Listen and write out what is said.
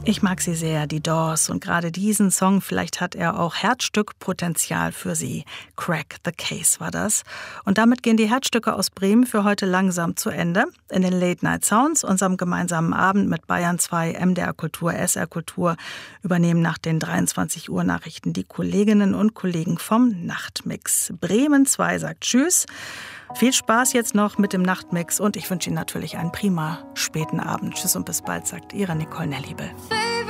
Ich mag sie sehr, die Doors, und gerade diesen Song, vielleicht hat er auch Herzstückpotenzial für Sie. Crack the Case war das. Und damit gehen die Herzstücke aus Bremen für heute langsam zu Ende. In den Late Night Sounds, unserem gemeinsamen Abend mit Bayern 2, MDR Kultur, SR Kultur, übernehmen nach den 23 Uhr Nachrichten die Kolleginnen und Kollegen vom Nachtmix. Bremen 2 sagt Tschüss. Viel Spaß jetzt noch mit dem Nachtmix und ich wünsche Ihnen natürlich einen prima späten Abend. Tschüss und bis bald, sagt Ihre Nicole Nelliebel.